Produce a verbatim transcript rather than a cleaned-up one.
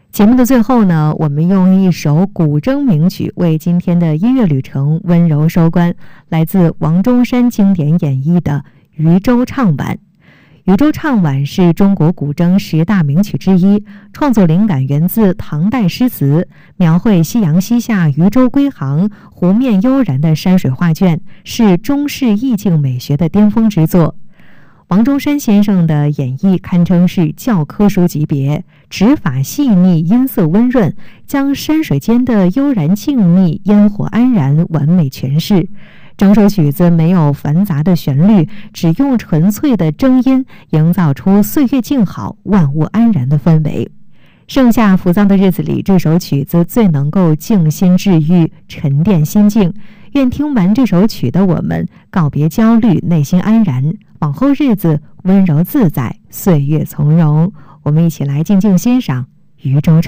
节目的最后呢，我们用一首古筝名曲为今天的音乐旅程温柔收官，来自王中山经典演绎的《渔舟唱晚》。渔舟唱晚是中国古筝十大名曲之一，创作灵感源自唐代诗词，描绘夕阳西下、渔舟归航、湖面悠然的山水画卷，是中式意境美学的巅峰之作。王中山先生的演绎堪称是教科书级别，指法细腻，音色温润，将山水间的悠然静谧、烟火安然完美诠释。整首曲子没有繁杂的旋律，只用纯粹的筝音营造出岁月静好、万物安然的氛围。盛夏浮躁的日子里，这首曲子最能够静心治愈、沉淀心境。愿听完这首曲的我们告别焦虑，内心安然，往后日子温柔自在，岁月从容。我们一起来静静欣赏渔舟唱。